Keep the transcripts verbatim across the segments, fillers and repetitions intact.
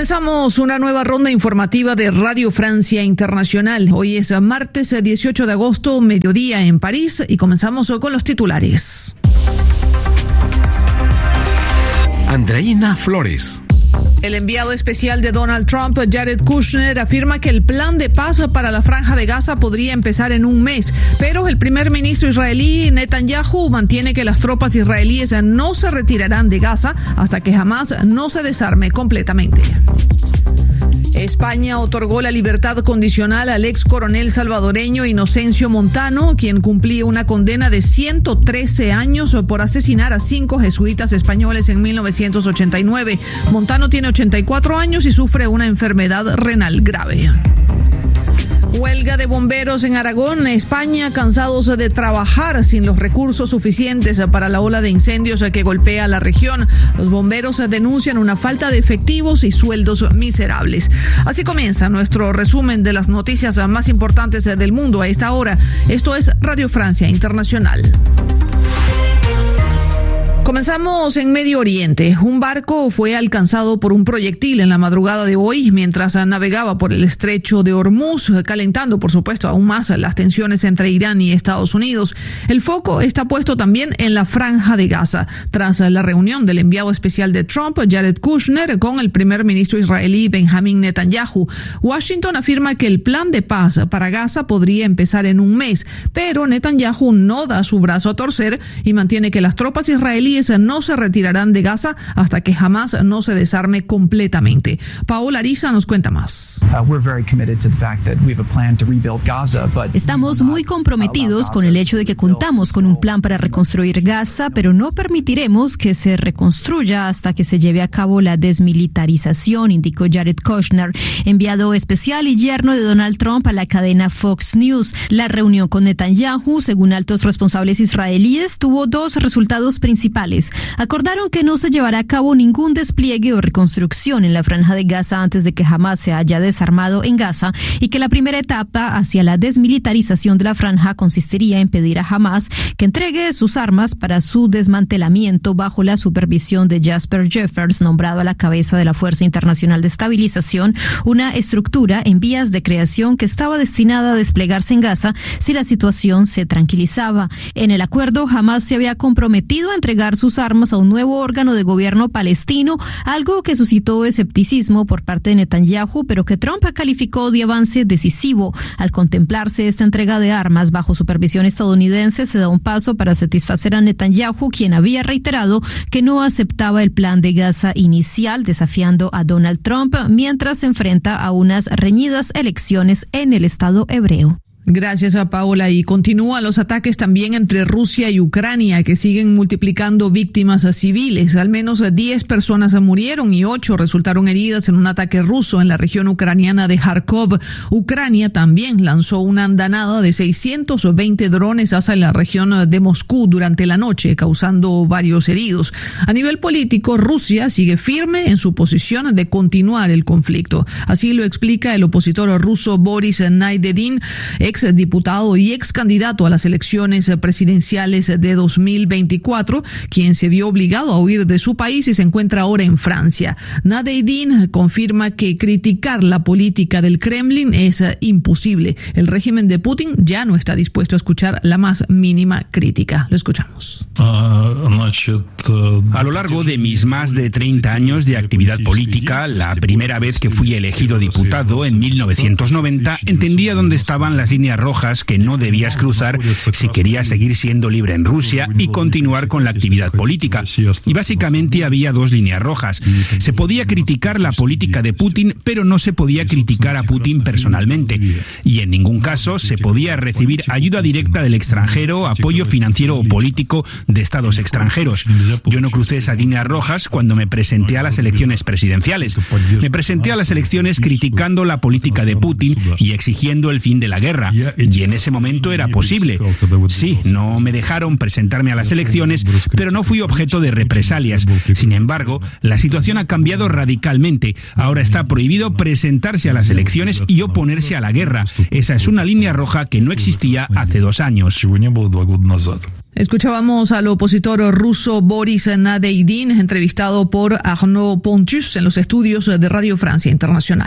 Comenzamos una nueva ronda informativa de Radio Francia Internacional. Hoy es martes dieciocho de agosto, mediodía en París, y comenzamos con los titulares. Andreina Flores. El enviado especial de Donald Trump, Jared Kushner, afirma que el plan de paz para la Franja de Gaza podría empezar en un mes, pero el primer ministro israelí Netanyahu mantiene que las tropas israelíes no se retirarán de Gaza hasta que Hamás no se desarme completamente. España otorgó la libertad condicional al ex coronel salvadoreño Inocencio Montano, quien cumplía una condena de ciento trece años por asesinar a cinco jesuitas españoles en mil novecientos ochenta y nueve. Montano tiene ochenta y cuatro años y sufre una enfermedad renal grave. Huelga de bomberos en Aragón, España, cansados de trabajar sin los recursos suficientes para la ola de incendios que golpea la región. Los bomberos denuncian una falta de efectivos y sueldos miserables. Así comienza nuestro resumen de las noticias más importantes del mundo a esta hora. Esto es Radio Francia Internacional. Comenzamos en Medio Oriente. Un barco fue alcanzado por un proyectil en la madrugada de hoy mientras navegaba por el estrecho de Hormuz, calentando, por supuesto, aún más las tensiones entre Irán y Estados Unidos. El foco está puesto también en la Franja de Gaza, tras la reunión del enviado especial de Trump, Jared Kushner, con el primer ministro israelí Benjamin Netanyahu. Washington afirma que el plan de paz para Gaza podría empezar en un mes, pero Netanyahu no da su brazo a torcer y mantiene que las tropas israelíes no se retirarán de Gaza hasta que Hamás no se desarme completamente. Paola Ariza nos cuenta más. Estamos muy comprometidos con el hecho de que contamos con un plan para reconstruir Gaza, pero no permitiremos que se reconstruya hasta que se lleve a cabo la desmilitarización, indicó Jared Kushner, enviado especial y yerno de Donald Trump a la cadena Fox News. La reunión con Netanyahu, según altos responsables israelíes, tuvo dos resultados principales. Acordaron que no se llevará a cabo ningún despliegue o reconstrucción en la Franja de Gaza antes de que Hamás se haya desarmado en Gaza y que la primera etapa hacia la desmilitarización de la franja consistiría en pedir a Hamás que entregue sus armas para su desmantelamiento bajo la supervisión de Jasper Jeffers, nombrado a la cabeza de la Fuerza Internacional de Estabilización, una estructura en vías de creación que estaba destinada a desplegarse en Gaza si la situación se tranquilizaba. En el acuerdo, Hamás se había comprometido a entregar sus armas a un nuevo órgano de gobierno palestino, algo que suscitó escepticismo por parte de Netanyahu, pero que Trump calificó de avance decisivo. Al contemplarse esta entrega de armas bajo supervisión estadounidense, se da un paso para satisfacer a Netanyahu, quien había reiterado que no aceptaba el plan de Gaza inicial, desafiando a Donald Trump mientras se enfrenta a unas reñidas elecciones en el Estado hebreo. Gracias a Paola. Y continúan los ataques también entre Rusia y Ucrania, que siguen multiplicando víctimas civiles. Al menos diez personas murieron y ocho resultaron heridas en un ataque ruso en la región ucraniana de Kharkov. Ucrania también lanzó una andanada de seiscientos veinte drones hacia la región de Moscú durante la noche, causando varios heridos. A nivel político, Rusia sigue firme en su posición de continuar el conflicto. Así lo explica el opositor ruso Boris Nadezhdin, ex diputado y ex candidato a las elecciones presidenciales de dos mil veinticuatro, quien se vio obligado a huir de su país y se encuentra ahora en Francia. Nadezhdin confirma que criticar la política del Kremlin es imposible. El régimen de Putin ya no está dispuesto a escuchar la más mínima crítica. Lo escuchamos. A lo largo de mis más de treinta años de actividad política, la primera vez que fui elegido diputado en mil novecientos noventa, entendía dónde estaban las líneas rojas que no debías cruzar si querías seguir siendo libre en Rusia y continuar con la actividad política. Y básicamente había dos líneas rojas. Se podía criticar la política de Putin, pero no se podía criticar a Putin personalmente. Y en ningún caso se podía recibir ayuda directa del extranjero, apoyo financiero o político de estados extranjeros. Yo no crucé esas líneas rojas cuando me presenté a las elecciones presidenciales. Me presenté a las elecciones criticando la política de Putin y exigiendo el fin de la guerra. y en ese momento era posible. Sí, no me dejaron presentarme a las elecciones, pero no fui objeto de represalias. Sin embargo, la situación ha cambiado radicalmente. Ahora está prohibido presentarse a las elecciones y oponerse a la guerra. Esa es una línea roja que no existía hace dos años. Escuchábamos al opositor ruso Boris Nadeydin, entrevistado por Arnaud Pontus en los estudios de Radio Francia Internacional.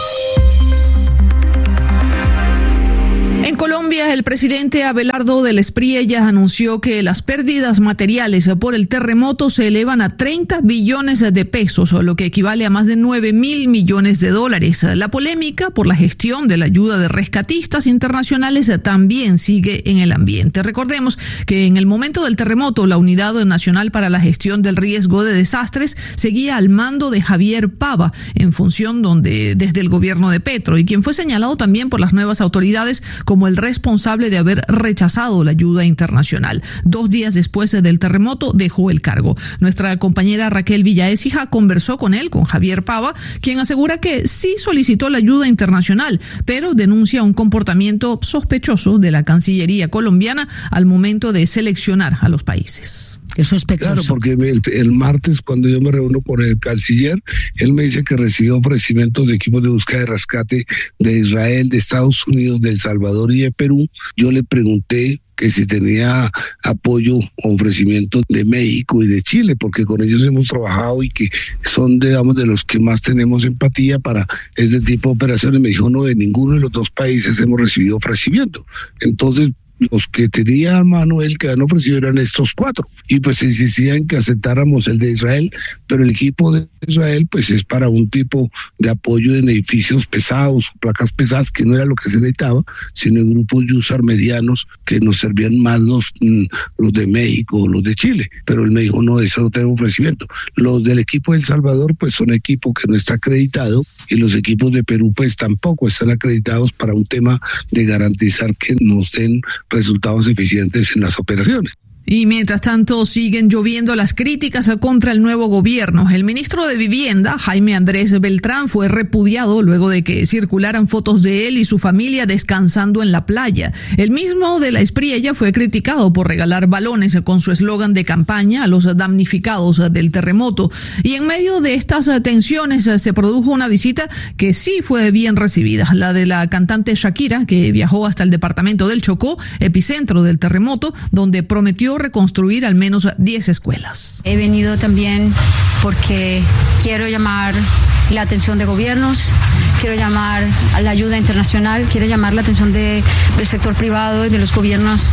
En Colombia, el presidente Abelardo del Espriella anunció que las pérdidas materiales por el terremoto se elevan a treinta billones de pesos, lo que equivale a más de nueve mil millones de dólares. La polémica por la gestión de la ayuda de rescatistas internacionales también sigue en el ambiente. Recordemos que en el momento del terremoto, la Unidad Nacional para la Gestión del Riesgo de Desastres seguía al mando de Javier Pava, en función donde desde el gobierno de Petro, y quien fue señalado también por las nuevas autoridades como el responsable de haber rechazado la ayuda internacional. Dos días después del terremoto dejó el cargo. Nuestra compañera Raquel Villaécija conversó con él, con Javier Pava, quien asegura que sí solicitó la ayuda internacional, pero denuncia un comportamiento sospechoso de la Cancillería colombiana al momento de seleccionar a los países. Es sospechoso. Claro, porque el, el martes, cuando yo me reúno con el canciller, él me dice que recibió ofrecimientos de equipos de búsqueda y rescate de Israel, de Estados Unidos, de El Salvador y de Perú. Yo le pregunté que si tenía apoyo o ofrecimiento de México y de Chile, porque con ellos hemos trabajado y que son, digamos, de los que más tenemos empatía para este tipo de operaciones. Me dijo, no, de ninguno de los dos países hemos recibido ofrecimiento. Entonces, los que tenía a mano él que han ofrecido eran estos cuatro, y pues insistía en que aceptáramos el de Israel, pero el equipo de Israel pues es para un tipo de apoyo en edificios pesados, placas pesadas, que no era lo que se necesitaba, sino en grupos Yusar medianos que nos servían más los, los de México o los de Chile, pero él me dijo, no, eso no tengo ofrecimiento. Los del equipo de El Salvador pues son equipo que no está acreditado, y los equipos de Perú pues tampoco están acreditados para un tema de garantizar que nos den resultados eficientes en las operaciones. Y mientras tanto siguen lloviendo las críticas contra el nuevo gobierno. El ministro de Vivienda, Jaime Andrés Beltrán, fue repudiado luego de que circularan fotos de él y su familia descansando en la playa. El mismo de la Espriella fue criticado por regalar balones con su eslogan de campaña a los damnificados del terremoto. Y en medio de estas tensiones se produjo una visita que sí fue bien recibida, la de la cantante Shakira, que viajó hasta el departamento del Chocó, epicentro del terremoto, donde prometió reconstruir al menos diez escuelas. He venido también porque quiero llamar la atención de gobiernos, quiero llamar a la ayuda internacional, quiero llamar la atención de, del sector privado y de los gobiernos,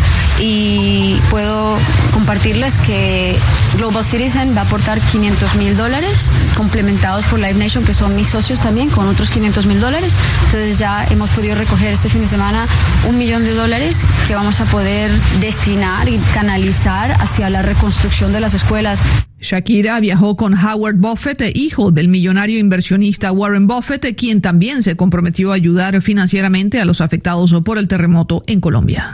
y puedo compartirles que Global Citizen va a aportar quinientos mil dólares complementados por Live Nation, que son mis socios también, con otros quinientos mil dólares. Entonces ya hemos podido recoger este fin de semana un millón de dólares que vamos a poder destinar y canalizar hacia la reconstrucción de las escuelas. Shakira viajó con Howard Buffett, hijo del millonario inversionista Warren Buffett, quien también se comprometió a ayudar financieramente a los afectados por el terremoto en Colombia.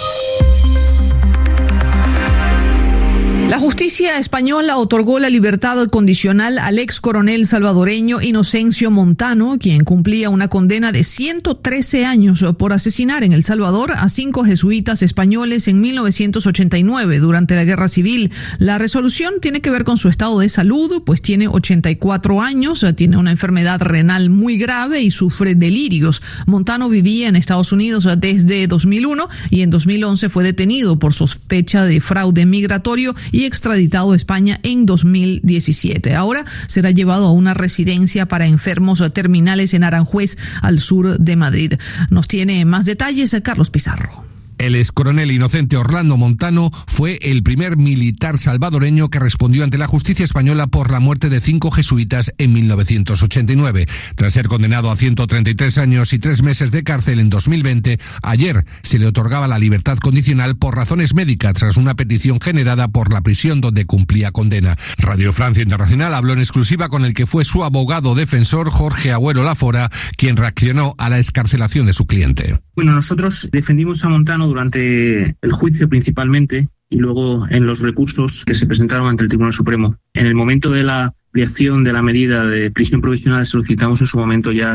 La justicia española otorgó la libertad condicional al ex coronel salvadoreño Inocencio Montano, quien cumplía una condena de ciento trece años por asesinar en El Salvador a cinco jesuitas españoles en mil novecientos ochenta y nueve durante la Guerra Civil. La resolución tiene que ver con su estado de salud, pues tiene ochenta y cuatro años, tiene una enfermedad renal muy grave y sufre delirios. Montano vivía en Estados Unidos desde dos mil uno y en dos mil once fue detenido por sospecha de fraude migratorio y extraditado a España en dos mil diecisiete. Ahora será llevado a una residencia para enfermos terminales en Aranjuez, al sur de Madrid. Nos tiene más detalles Carlos Pizarro. El excoronel Inocente Orlando Montano fue el primer militar salvadoreño que respondió ante la justicia española por la muerte de cinco jesuitas en mil novecientos ochenta y nueve. Tras ser condenado a ciento treinta y tres años y tres meses de cárcel en dos mil veinte, ayer se le otorgaba la libertad condicional por razones médicas tras una petición generada por la prisión donde cumplía condena. Radio Francia Internacional habló en exclusiva con el que fue su abogado defensor, Jorge Agüero Lafora, quien reaccionó a la excarcelación de su cliente. Bueno, nosotros defendimos a Montano durante el juicio principalmente y luego en los recursos que se presentaron ante el Tribunal Supremo. En el momento de la ampliación de la medida de prisión provisional solicitamos en su momento ya la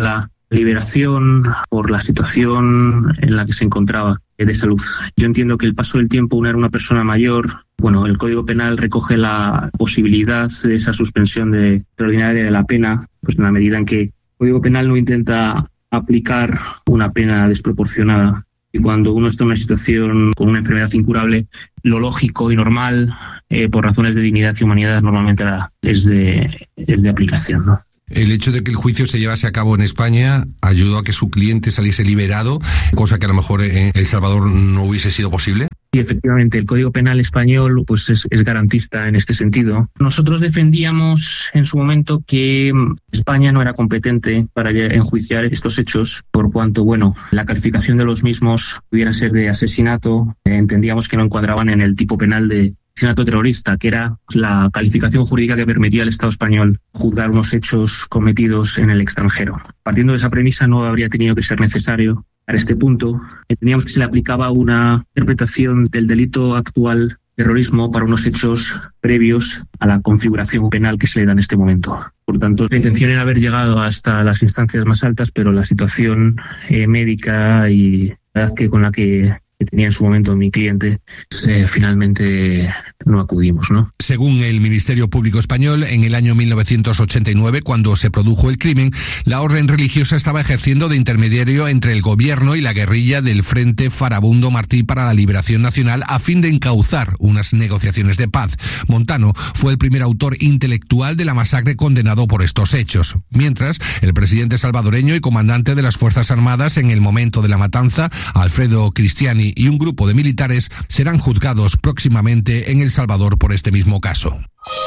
liberación por la situación en la que se encontraba de salud. Yo entiendo que el paso del tiempo, una era una persona mayor, bueno, el Código Penal recoge la posibilidad de esa suspensión de extraordinaria de la pena, pues en la medida en que el Código Penal no intenta aplicar una pena desproporcionada. Y cuando uno está en una situación con una enfermedad incurable, lo lógico y normal, eh, por razones de dignidad y humanidad, normalmente es de, es de aplicación, ¿no? El hecho de que el juicio se llevase a cabo en España ayudó a que su cliente saliese liberado, cosa que a lo mejor en El Salvador no hubiese sido posible. Sí, efectivamente, el Código Penal español pues es, es garantista en este sentido. Nosotros defendíamos en su momento que España no era competente para enjuiciar estos hechos, por cuanto, bueno, la calificación de los mismos pudiera ser de asesinato. Eh, entendíamos que no encuadraban en el tipo penal de asesinato terrorista, que era la calificación jurídica que permitía al Estado español juzgar unos hechos cometidos en el extranjero. Partiendo de esa premisa, no habría tenido que ser necesario a este punto. Entendíamos que se le aplicaba una interpretación del delito actual, terrorismo, para unos hechos previos a la configuración penal que se le da en este momento. Por tanto, la intención era haber llegado hasta las instancias más altas, pero la situación eh, médica y la edad que con la que que tenía en su momento mi cliente, pues, eh, finalmente no acudimos, ¿no? Según el Ministerio Público Español, en el año mil novecientos ochenta y nueve, cuando se produjo el crimen, la orden religiosa estaba ejerciendo de intermediario entre el gobierno y la guerrilla del Frente Farabundo Martí para la Liberación Nacional a fin de encauzar unas negociaciones de paz. Montano fue el primer autor intelectual de la masacre condenado por estos hechos. Mientras, el presidente salvadoreño y comandante de las Fuerzas Armadas en el momento de la matanza, Alfredo Cristiani, y un grupo de militares serán juzgados próximamente en El Salvador por este mismo caso.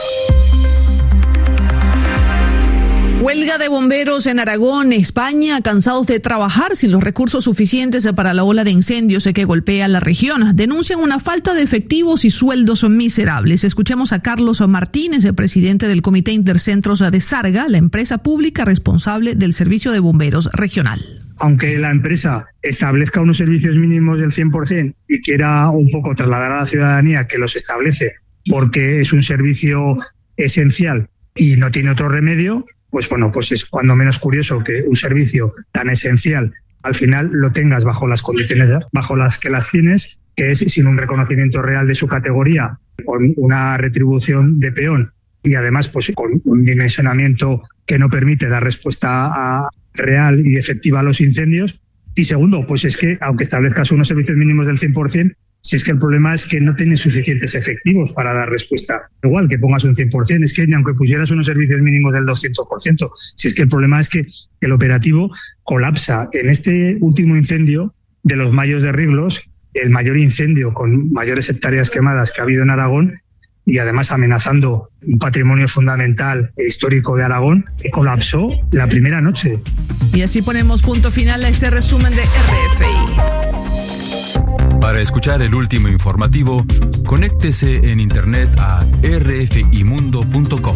Huelga de bomberos en Aragón, España, cansados de trabajar sin los recursos suficientes para la ola de incendios que golpea la región. Denuncian una falta de efectivos y sueldos miserables. Escuchemos a Carlos Martínez, el presidente del Comité Intercentros de Sarga, la empresa pública responsable del servicio de bomberos regional. Aunque la empresa establezca unos servicios mínimos del cien por ciento y quiera un poco trasladar a la ciudadanía que los establece porque es un servicio esencial y no tiene otro remedio, pues bueno, pues es cuando menos curioso que un servicio tan esencial al final lo tengas bajo las condiciones bajo las que las tienes, que es sin un reconocimiento real de su categoría, con una retribución de peón y además pues con un dimensionamiento que no permite dar respuesta a real y efectiva a los incendios. Y segundo, pues es que aunque establezcas unos servicios mínimos del cien por ciento, si es que el problema es que no tienes suficientes efectivos para dar respuesta. Igual que pongas un cien por ciento, es que ni aunque pusieras unos servicios mínimos del doscientos por ciento, si es que el problema es que el operativo colapsa. En este último incendio de los Mayos de Riglos, el mayor incendio con mayores hectáreas quemadas que ha habido en Aragón, y además amenazando un patrimonio fundamental e histórico de Aragón, que colapsó la primera noche. Y así ponemos punto final a este resumen de R F I. Para escuchar el último informativo, conéctese en internet a r f i mundo punto com.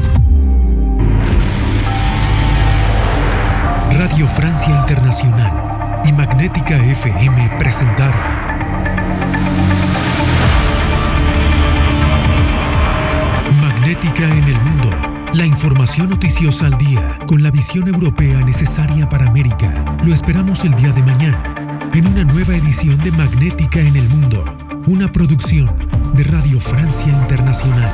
Radio Francia Internacional y Magnética F M presentaron Magnética en el Mundo, la información noticiosa al día, con la visión europea necesaria para América. Lo esperamos el día de mañana, en una nueva edición de Magnética en el Mundo, una producción de Radio Francia Internacional.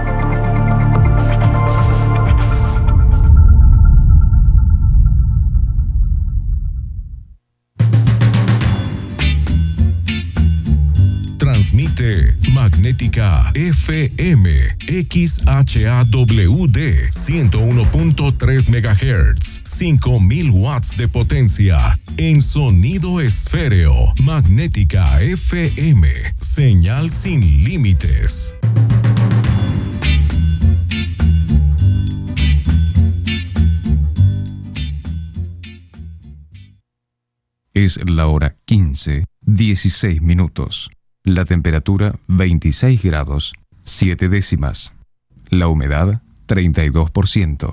Transmite Magnética F M X H A W D ciento uno punto tres megahertz, cinco mil watts de potencia en sonido esféreo. Magnética F M, señal sin límites. Es la hora quince, dieciséis minutos. La temperatura veintiséis grados, siete décimas. La humedad treinta y dos por ciento.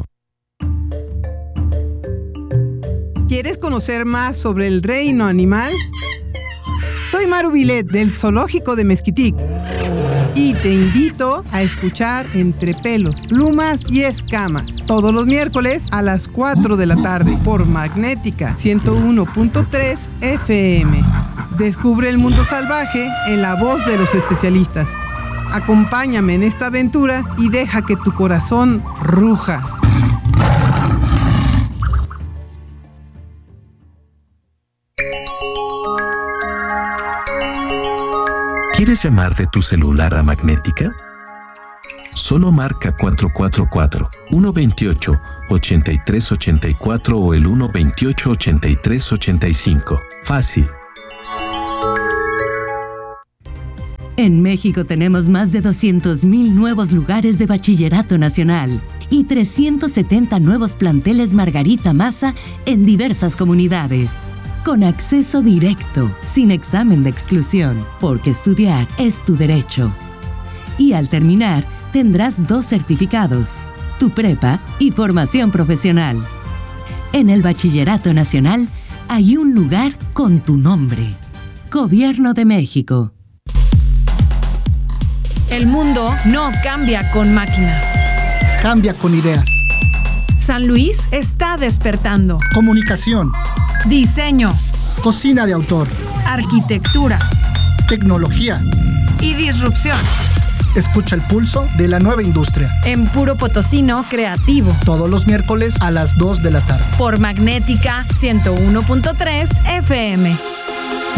¿Quieres conocer más sobre el reino animal? Soy Maru Vilet del Zoológico de Mezquitic Y te invito a escuchar Entre Pelos, Plumas y Escamas todos los miércoles a las cuatro de la tarde por Magnética ciento uno punto tres F M. Descubre el mundo salvaje en la voz de los especialistas. Acompáñame en esta aventura y deja que tu corazón ruja. ¿Quieres llamar de tu celular a Magnética? Solo marca cuatro cuatro cuatro, uno dos ocho, ocho tres ocho cuatro o el uno dos ocho, ocho tres ocho cinco. Fácil. En México tenemos más de doscientos mil nuevos lugares de bachillerato nacional y trescientos setenta nuevos planteles Margarita Maza en diversas comunidades. Con acceso directo, sin examen de exclusión, porque estudiar es tu derecho. Y al terminar, tendrás dos certificados, tu prepa y formación profesional. En el Bachillerato Nacional hay un lugar con tu nombre. Gobierno de México. El mundo no cambia con máquinas. Cambia con ideas. San Luis está despertando. Comunicación. Diseño. Cocina de autor. Arquitectura. Tecnología. Y disrupción. Escucha el pulso de la nueva industria. En Puro Potosino Creativo. Todos los miércoles a las dos de la tarde. Por Magnética ciento uno punto tres F M.